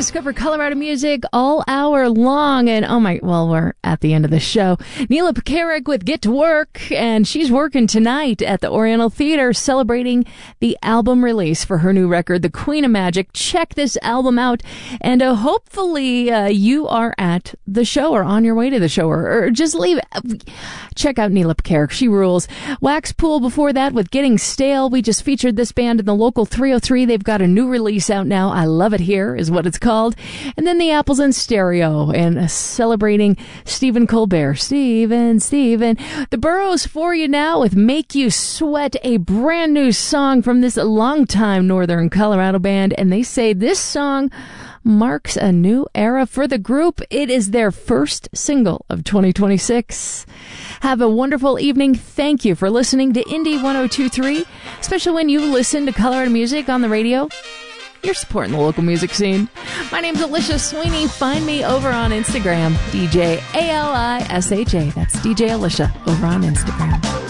discover Colorado music all hour long. And we're at the end of the show. Neela Pekarik with Get to Work, and she's working tonight at the Oriental Theater celebrating the album release for her new record, The Queen of Magic. Check this album out, and hopefully you are at the show or on your way to the show, or just leave. Check out Neela Pekarik. She rules. Wax Pool before that with Getting Stale. We just featured this band in the local 303. They've got a new release out now. I Love It Here is what it's called. And then the Apples in Stereo, and celebrating Stephen Colbert. Stephen. The Burros for you now with Make You Sweat, a brand new song from this longtime Northern Colorado band. And they say this song marks a new era for the group. It is their first single of 2026. Have a wonderful evening. Thank you for listening to Indie 102.3. Especially when you listen to Colorado music on the radio, you're supporting the local music scene. My name's Alicia Sweeney. Find me over on Instagram, DJ ALISHA. That's DJ Alicia over on Instagram.